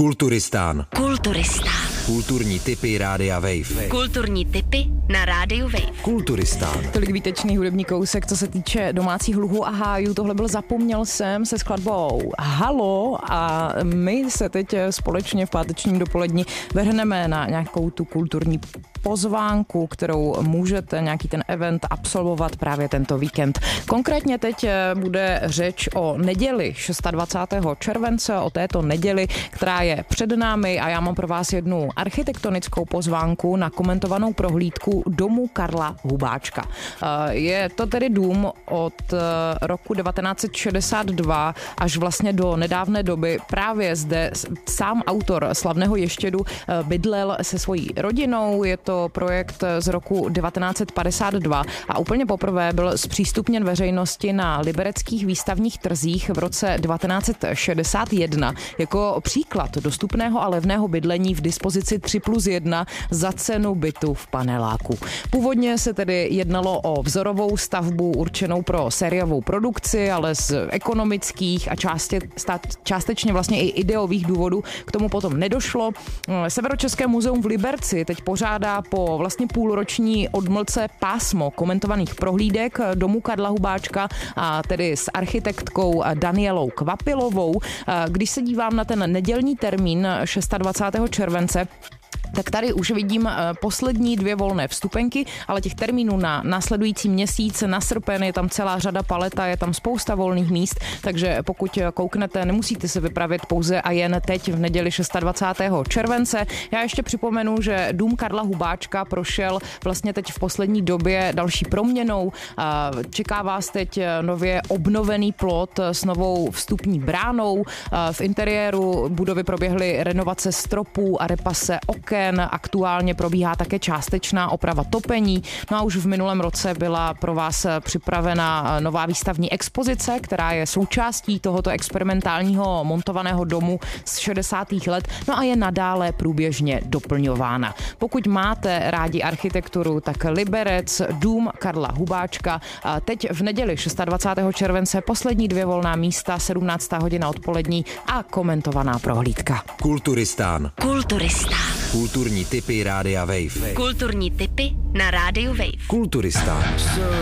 Kulturistán. Kulturistán. Kulturní tipy Rádia Wave. Kulturní tipy na Rádiu Wave. Kulturistán. Tolik výtečný hudební kousek, co se týče domácích luhů a hájů. Tohle byl Zapomněl jsem se skladbou Halo a my se teď společně v pátečním dopolední vrhneme na nějakou tu kulturní pozvánku, kterou můžete nějaký ten event absolvovat právě tento víkend. Konkrétně teď bude řeč o neděli 26. července, o této neděli, která je před námi a já mám pro vás jednu architektonickou pozvánku na komentovanou prohlídku domu Karla Hubáčka. Je to tedy dům od roku 1962 až vlastně do nedávné doby. Právě zde sám autor Slavného ještědu bydlel se svojí rodinou. Je to projekt z roku 1952 a úplně poprvé byl zpřístupněn veřejnosti na libereckých výstavních trzích v roce 1961 jako příklad dostupného a levného bydlení v dispozici 3+1 za cenu bytu v paneláku. Původně se tedy jednalo o vzorovou stavbu určenou pro sériovou produkci, ale z ekonomických a částečně vlastně i ideových důvodů k tomu potom nedošlo. Severočeské muzeum v Liberci teď pořádá po vlastně půlroční odmlce pásmo komentovaných prohlídek domu Karla Hubáčka a tedy s architektkou Danielou Kvapilovou. Když se dívám na ten nedělní termín 26. července, tak tady už vidím poslední 2 volné vstupenky, ale těch termínů na následující měsíc, na srpen je tam celá řada paleta, je tam spousta volných míst, takže pokud kouknete, nemusíte se vypravit pouze a jen teď v neděli 26. července. Já ještě připomenu, že dům Karla Hubáčka prošel vlastně teď v poslední době další proměnou. Čeká vás teď nově obnovený plot s novou vstupní bránou. V interiéru budovy proběhly renovace stropů a repase oken. Aktuálně probíhá také částečná oprava topení. No a už v minulém roce byla pro vás připravena nová výstavní expozice, která je součástí tohoto experimentálního montovaného domu z 60. let, no a je nadále průběžně doplňována. Pokud máte rádi architekturu, tak Liberec, dům Karla Hubáčka. Teď v neděli 26. července poslední 2 volná místa, 17. hodina odpolední a komentovaná prohlídka. Kulturistán. Kulturistán. Kulturní tipy Rádia Wave. Kulturní tipy na Rádiu Wave. Kulturistán.